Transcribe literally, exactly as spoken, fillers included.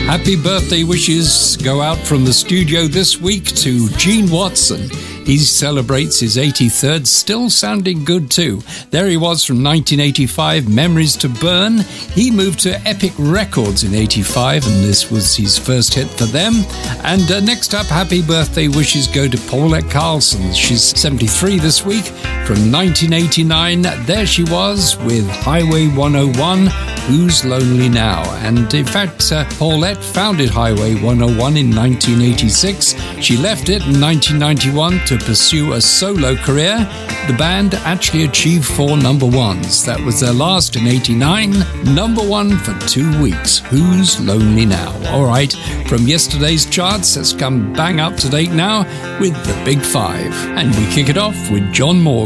Happy birthday wishes go out from the studio this week to Gene Watson. He celebrates his eighty-third, still sounding good too. There he was from nineteen eighty-five, Memories to Burn. He moved to Epic Records in eighty-five, and this was his first hit for them. And uh, next up, happy birthday wishes go to Paulette Carlson. She's seventy-three this week. From nineteen eighty-nine, there she was with Highway one oh one, Who's Lonely Now? And in fact, uh, Paulette founded Highway one oh one in nineteen eighty-six. She left it in nineteen ninety-one to pursue a solo career. The band actually achieved four number ones. That was their last in eighty-nine. Number one for two weeks. Who's Lonely Now? All right, from yesterday's charts, let's come bang up to date now with the Big Five. And we kick it off with John Morgan.